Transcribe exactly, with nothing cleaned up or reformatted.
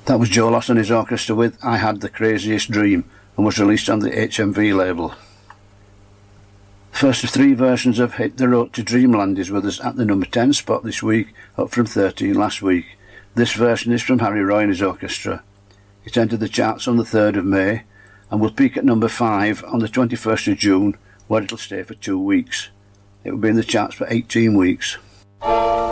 That was Joe Loss and his orchestra with I Had the Craziest Dream, and was released on the H M V label. The first of three versions of Hit the Road to Dreamland is with us at the number ten spot this week, up from thirteen last week. This version is from Harry Roy and his orchestra. It entered the charts on the third of May and will peak at number five on the twenty-first of June, where it'll stay for two weeks. It will be in the charts for eighteen weeks.